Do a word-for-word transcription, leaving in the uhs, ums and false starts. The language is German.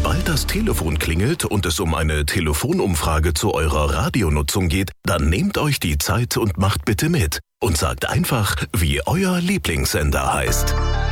Sobald das Telefon klingelt und es um eine Telefonumfrage zu eurer Radionutzung geht, dann nehmt euch die Zeit und macht bitte mit. Und sagt einfach, wie euer Lieblingssender heißt.